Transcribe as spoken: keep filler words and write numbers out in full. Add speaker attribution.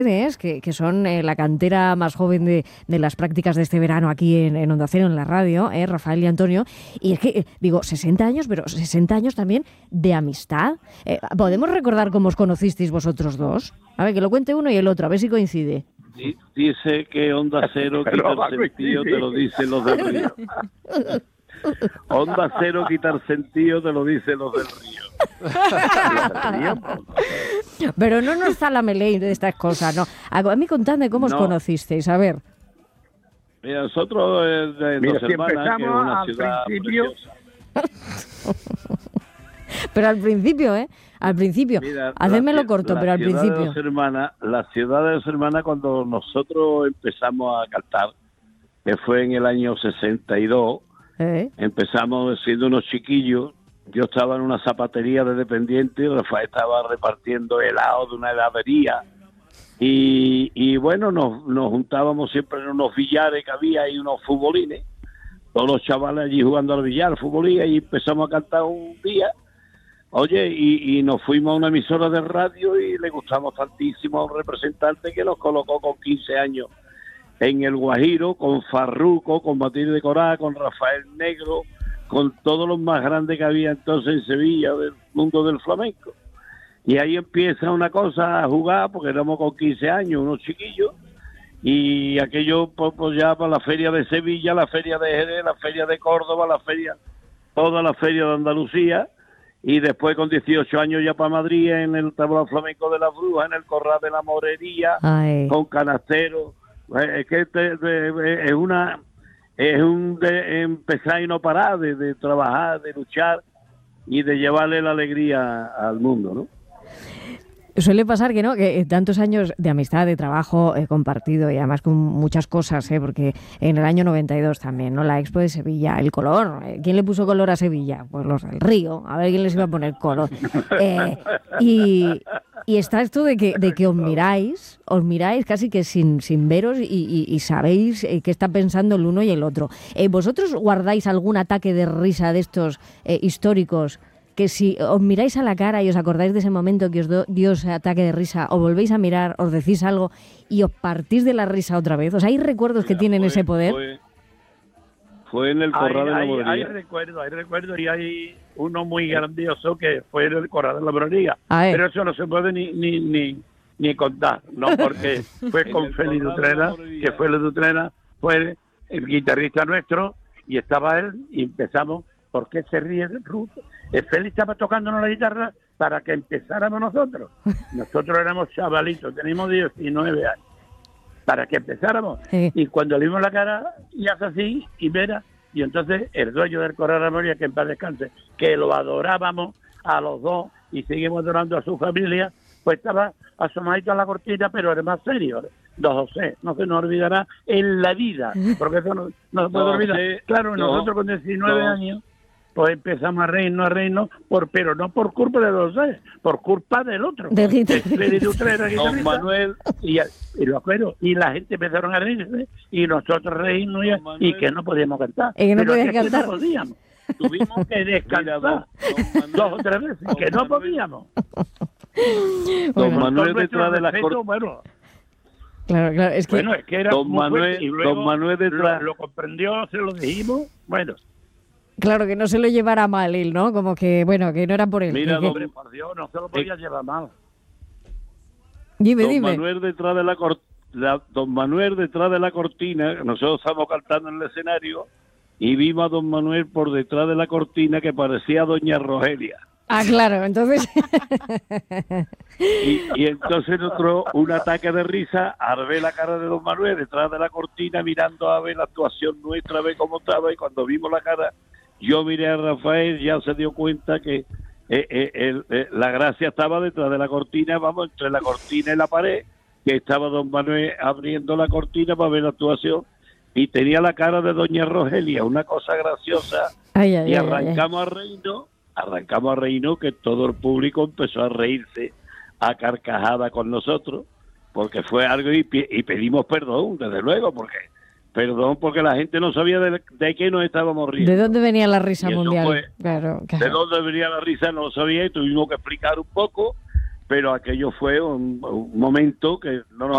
Speaker 1: Que, que son eh, la cantera más joven de, de las prácticas de este verano aquí en, en Onda Cero, en la radio, eh, Rafael y Antonio. Y es que, eh, digo, sesenta años, pero sesenta años también de amistad. Eh, ¿Podemos recordar cómo os conocisteis vosotros dos? A ver, que lo cuente uno y el otro, a ver si coincide.
Speaker 2: Dice que Onda Cero quitar sentido, te lo dicen los del Río. Onda Cero quitar sentido, te lo dicen los del Río.
Speaker 1: Pero no nos zalameleis de estas cosas, ¿no? A mí contadme cómo os
Speaker 2: no.
Speaker 1: conocisteis, a ver.
Speaker 2: Mira, nosotros eh, de
Speaker 3: Mira,
Speaker 2: Dos
Speaker 3: si
Speaker 2: Hermanas, que es una ciudad
Speaker 3: principio...
Speaker 1: Pero al principio, ¿eh? Al principio.
Speaker 2: Mira,
Speaker 1: Hacédmelo
Speaker 2: la,
Speaker 1: corto,
Speaker 2: la
Speaker 1: pero al principio.
Speaker 2: De Dos Hermanas, la ciudad de Dos Hermanas, cuando nosotros empezamos a cantar, que fue en el año sesenta y dos,
Speaker 1: ¿Eh?
Speaker 2: empezamos siendo unos chiquillos. Yo estaba en una zapatería de dependiente, Rafael estaba repartiendo helado de una heladería. Y, y bueno, nos, nos juntábamos siempre en unos billares que había y unos futbolines. Todos los chavales allí jugando al billar, futbolín, y empezamos a cantar un día. Oye, y, y nos fuimos a una emisora de radio y le gustamos tantísimo a un representante que nos colocó con quince años en el Guajiro, con Farruco, con Matilde Corá, con Rafael Negro, con todos los más grandes que había entonces en Sevilla del mundo del flamenco. Y ahí empieza una cosa a jugar, porque éramos con quince años, unos chiquillos, y aquello pues, pues ya para la feria de Sevilla, la feria de Jerez, la feria de Córdoba, la feria, toda la feria de Andalucía, y después con dieciocho años ya para Madrid, en el tablao flamenco de las Brujas, en el Corral de la Morería,
Speaker 1: Ay. Con
Speaker 2: Canastero. Es que te, te, es una es un de empezar y no parar de, de trabajar, de luchar y de llevarle la alegría al mundo, ¿no?
Speaker 1: Suele pasar que no, que tantos años de amistad, de trabajo eh, compartido y además con muchas cosas, eh, porque en el año noventa y dos también, ¿no? La Expo de Sevilla, el color. Eh, ¿Quién le puso color a Sevilla? Pues los del Río. A ver quién les iba a poner color. Eh, y, y está esto de que, de que os miráis, os miráis casi que sin, sin veros y, y, y sabéis eh, qué está pensando el uno y el otro. Eh, ¿Vosotros guardáis algún ataque de risa de estos eh, históricos? Que si os miráis a la cara y os acordáis de ese momento que os do, dio ese ataque de risa, os volvéis a mirar, os decís algo y os partís de la risa otra vez. O sea, ¿hay recuerdos que
Speaker 2: Mira,
Speaker 1: tienen
Speaker 2: fue,
Speaker 1: ese poder?
Speaker 2: Fue, fue en el Corral de la Morería.
Speaker 3: Hay recuerdos, hay recuerdos y hay uno muy grandioso que fue en el Corral de la Morería.
Speaker 1: Pero
Speaker 3: eso no se puede ni ni ni, ni contar, ¿no? Porque fue con Félix Dutrera, que fue el Dutrera, fue el guitarrista nuestro y estaba él y empezamos. ¿Por qué se ríe el ruso? El Félix estaba tocándonos la guitarra para que empezáramos nosotros. Nosotros éramos chavalitos, teníamos diecinueve años. Para que empezáramos.
Speaker 1: Sí.
Speaker 3: Y cuando le vimos la cara, y hace así, y mira, y entonces el dueño del Corral de la Morería, que en paz descanse, que lo adorábamos a los dos y seguimos adorando a su familia, pues estaba asomadito a la cortina, pero era más serio. Don José, no se nos olvidará en la vida, porque eso no, no se puede
Speaker 2: no,
Speaker 3: olvidar.
Speaker 2: sí,
Speaker 3: Claro,
Speaker 2: no,
Speaker 3: nosotros con diecinueve
Speaker 2: no.
Speaker 3: años, pues empezamos a reírnos, a reírnos, por, pero no por culpa de Don José, por culpa del otro.
Speaker 1: Del
Speaker 3: de Félix Dutrera,
Speaker 2: Don Manuel.
Speaker 3: Y, y lo acuerdo, y la gente empezaron a reírse, y nosotros reírnos y, y que no podíamos cantar.
Speaker 1: Y que no
Speaker 3: pero
Speaker 1: podías
Speaker 3: es que
Speaker 1: cantar.
Speaker 3: no podíamos. Tuvimos que descansar
Speaker 2: Mira, don, don
Speaker 3: dos o tres veces,
Speaker 2: don
Speaker 3: que no
Speaker 2: Manuel,
Speaker 3: podíamos.
Speaker 2: Don
Speaker 1: Bueno,
Speaker 2: Manuel
Speaker 3: Con
Speaker 2: detrás de la
Speaker 3: respeto,
Speaker 2: cortina.
Speaker 3: bueno,
Speaker 1: Claro, claro, es que...
Speaker 3: bueno, es que era
Speaker 2: Don
Speaker 3: muy
Speaker 2: Manuel-
Speaker 3: fuerte, y luego
Speaker 2: don Manuel detrás-
Speaker 3: lo, lo comprendió, se lo dijimos, bueno,
Speaker 1: Claro, que no se lo llevara mal él, ¿no? Como que, bueno, que no era por él.
Speaker 2: Mira,
Speaker 1: que-
Speaker 3: hombre, por Dios, no se lo podía llevar mal.
Speaker 1: Dime,
Speaker 2: Don
Speaker 1: dime.
Speaker 2: Manuel detrás de la, cor- la Don Manuel detrás de la cortina, nosotros estamos cantando en el escenario y vimos a Don Manuel por detrás de la cortina que parecía Doña Rogelia.
Speaker 1: Ah, claro, entonces...
Speaker 2: Y, y entonces nosotros, un ataque de risa, al ver la cara de Don Manuel detrás de la cortina, mirando a ver la actuación nuestra, a ver cómo estaba, y cuando vimos la cara, yo miré a Rafael, ya se dio cuenta que eh, eh, el, eh, la gracia estaba detrás de la cortina, vamos, entre la cortina y la pared, que estaba Don Manuel abriendo la cortina para ver la actuación, y tenía la cara de Doña Rogelia, una cosa graciosa,
Speaker 1: Ay, ay,
Speaker 2: y
Speaker 1: ay, ay, ay.
Speaker 2: arrancamos a reírnos, arrancamos a reírnos, que todo el público empezó a reírse a carcajada con nosotros, porque fue algo, y, y pedimos perdón, desde luego, porque perdón porque la gente no sabía de, de qué nos estábamos riendo.
Speaker 1: ¿De dónde venía la risa
Speaker 2: Y eso
Speaker 1: mundial?
Speaker 2: fue-
Speaker 1: Claro, claro.
Speaker 2: De dónde venía la risa no lo sabía y tuvimos que explicar un poco, pero aquello fue un, un momento que no nos